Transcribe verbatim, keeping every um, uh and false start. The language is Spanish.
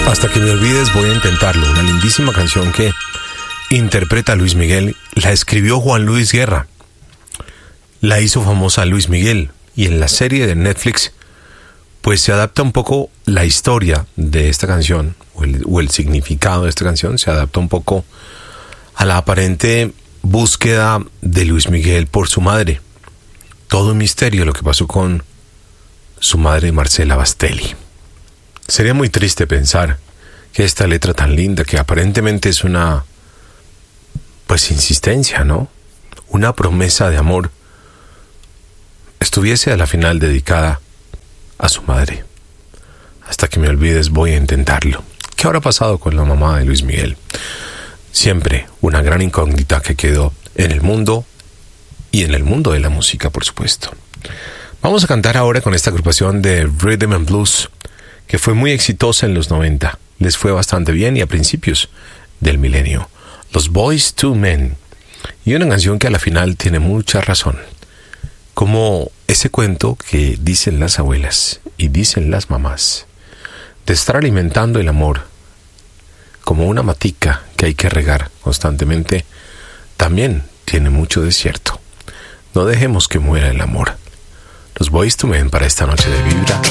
Hasta que me olvides voy a intentarlo, una lindísima canción que interpreta Luis Miguel, la escribió Juan Luis Guerra, la hizo famosa Luis Miguel, y en la serie de Netflix pues se adapta un poco la historia de esta canción, o el, o el significado de esta canción, se adapta un poco a la aparente búsqueda de Luis Miguel por su madre. Todo un misterio lo que pasó con su madre Marcela Bastelli. Sería muy triste pensar que esta letra tan linda, que aparentemente es una, pues, insistencia, ¿no? Una promesa de amor, estuviese a la final dedicada a su madre. Hasta que me olvides voy a intentarlo. ¿Qué habrá pasado con la mamá de Luis Miguel? Siempre una gran incógnita que quedó en el mundo y en el mundo de la música, por supuesto. Vamos a cantar ahora con esta agrupación de Rhythm and Blues que fue muy exitosa en los noventa. Les fue bastante bien y a principios del milenio. Los Boyz two Men. Y una canción que a la final tiene mucha razón. Como ese cuento que dicen las abuelas y dicen las mamás, de estar alimentando el amor como una matica que hay que regar constantemente, también tiene mucho de cierto. No dejemos que muera el amor. Los Boyz two Men para esta noche de Vibra.